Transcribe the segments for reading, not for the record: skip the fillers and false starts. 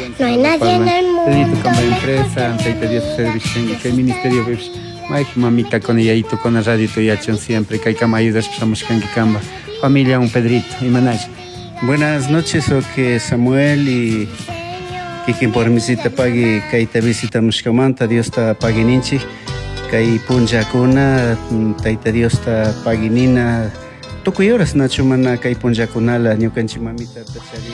No hay nadie en el mundo con la empresa, Tayta Dios servicio, que el ministerio ves, mamita con ella y tú con la radio tú ya siempre, que hay que me ayudas, pasamos con Kikamba, familia un Pedrito y Manay. Buenas noches, que Samuel y quien por visita pague, que te visita Mushkamanta, Dios ta pague ninchi, que punja kuna, Tayta Dios ta pague nina. Tokuy horas nacho mana kay punjakunala ñukanchik mamita tachari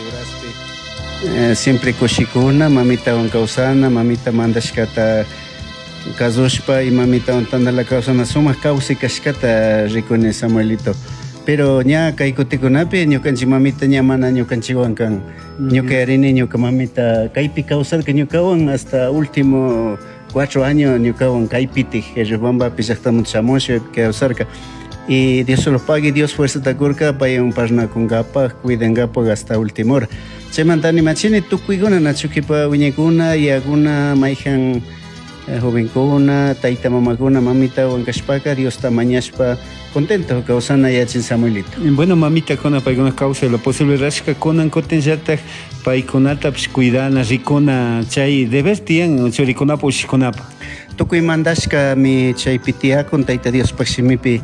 uraspi siempre kushikuna mamita wan kawsana mamita mandashkata kazushpa y mamita wan tandala kawsana sumak kawsay kashkata rikuni Samuelito pero ña kay kutikunapi ñukanchik mamita ña mana ñukanchikwan kan ñuka rini ñuka mamita kaypi kawsarka ñukawan hasta último 4 años ñukawan kaypitik Riobambapi llaqtaman shamusha kawsarka. Y Dios se los pague, Dios fuerza takurka, vaya un parna con gapa, cuiden gapa hasta última hora. Se mantani machine tu cuigona nachukipa viñekuna y alguna maijan jovencuna, taita mamaguna, mamita o encashpaka, Dios tamañashpa, contento, causana y achin Samuelito. Bueno, mamita con una causa lo posible rasca con un cotenjata paikonata cuidana ricona chay debes tian choricona pushkonapa. Tukuy mandashka mi chay pitia con taita Dios paximipi.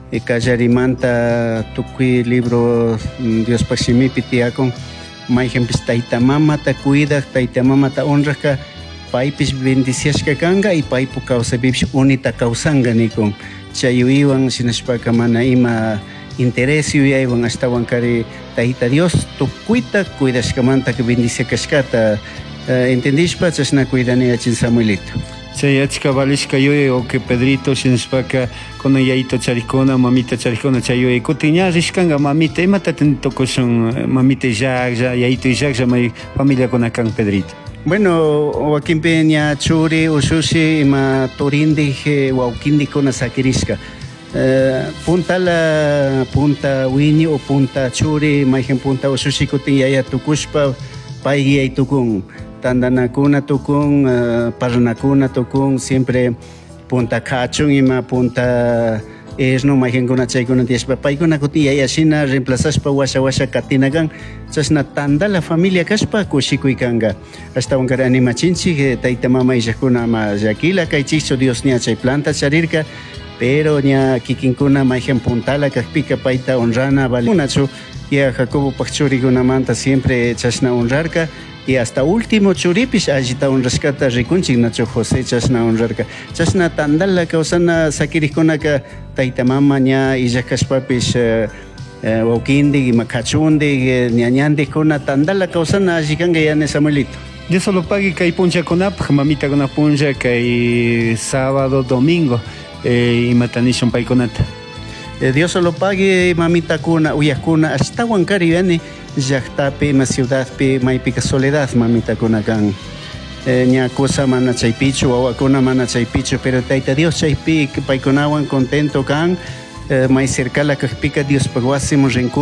Kallarimanta tukuy libro Dios paximipi tiakon mayjempis tayta mamata cuida tayta mamata honraka paypis bendiciashka kanga y paypu kawsapipish unita kawsanga nikon chayuiwan sinashpaka mana ima interés yuyaywan ashtawan kari tayta Dios tukuyta cuidashkamanta que bendiciakashkata entendishpa chashna cuidani achin Samuelito. Chay achka valishka yoye o que Pedrito shinspaka con yaito charicona mamita charicona chayoye kutiña rishkanga mamita imata tentokoshun mamita ya yaito ya mai familia con akan Pedrito. Bueno, Joaquín Peña churi usushi ima torindi waukindi kona sakirishka. Punta la punta wini o punta churi maijen punta usushi kutiña ya tukushpa pai yaitukun. Tandanakuna tukun, parranakuna tukun, siempre punta kachun ima punta esno mahinkuna chaykuna tiashpa paykuna kutiya yashina reemplazashpa washa katinakan chashna tanda la familia kashpa kushikuykanga ashtawan kari animachinchik tayta mama illakuna ama llakila kaychikchu Dios ña chay planta charirka pero ña kikinkuna mayjan puntala kakpika payta honrana valikunachu ya Jacobo pachurikunamanta siempre chashna honrarka y hasta último churipish allita un rescata rikunchik nacho José chashna honrarka chashna tandala kausana sakirikkunaka tayta mama ña illakashpapish waukindik ima kachundik ñañandikuna tandala kausana allikanga yani Samuelito. Yo solo pague kay puncha kunapaj mamita kuna puncha kay sábado domingo ima tanishun paykunata. Dios solo pague mamita kuna uyakuna hasta huancari yani llaqtapi ma ciudadpi maypika soledad mamita kuna kan ña cosa mana chaypichu wawakuna mana chaypichu pero tayta Dios chaypi paykunawan contento kan may cercala kakpika Dios pagwasimun rinku